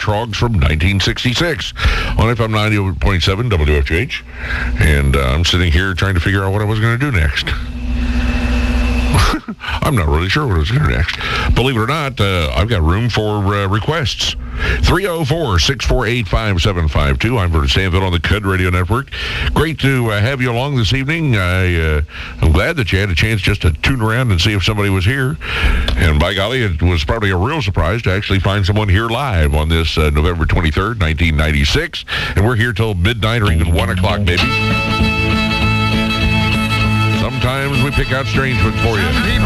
Trogs from 1966 on FM 90.7 WFGH. And I'm sitting here trying to figure out what I was going to do next. I'm not really sure what I was going to do next. Believe it or not, I've got room for requests. 304-648-5752. I'm Vernon Stanfield on the Cud Radio Network. Great to have you along this evening. I'm glad that you had a chance just to tune around and see if somebody was here. And by golly, it was probably a real surprise to actually find someone here live on this November 23rd, 1996. And we're here till midnight or even 1 o'clock, maybe. Sometimes we pick out strange ones for you.